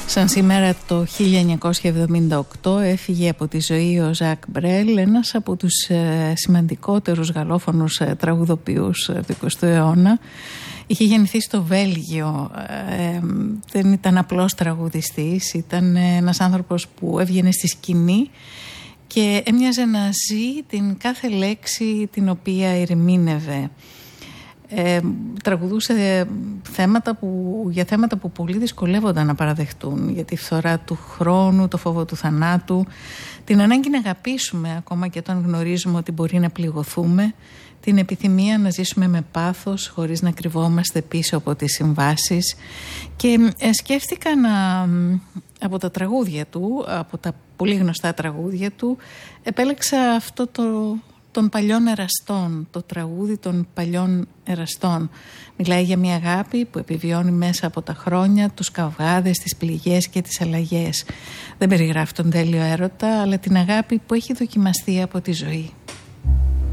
Σαν σήμερα το 1978 έφυγε από τη ζωή ο Ζακ Μπρέλ, ένας από τους σημαντικότερους γαλλόφωνους τραγουδοποιούς του 20ου αιώνα. Είχε γεννηθεί στο Βέλγιο, δεν ήταν απλός τραγουδιστής, ήταν ένας άνθρωπος που έβγαινε στη σκηνή και έμοιαζε να ζει την κάθε λέξη την οποία ερμήνευε. Τραγουδούσε για θέματα που πολλοί δυσκολεύονταν να παραδεχτούν, για τη φθορά του χρόνου, το φόβο του θανάτου, την ανάγκη να αγαπήσουμε ακόμα και όταν γνωρίζουμε ότι μπορεί να πληγωθούμε, την επιθυμία να ζήσουμε με πάθος χωρίς να κρυβόμαστε πίσω από τις συμβάσεις. Και σκέφτηκα από τα τραγούδια του, από τα πολύ γνωστά τραγούδια του, επέλεξα αυτό των παλιών εραστών, το τραγούδι των παλιών εραστών. Μιλάει για μια αγάπη που επιβιώνει μέσα από τα χρόνια, τους καυγάδες, τις πληγές και τις αλλαγές. Δεν περιγράφει τον τέλειο έρωτα, αλλά την αγάπη που έχει δοκιμαστεί από τη ζωή.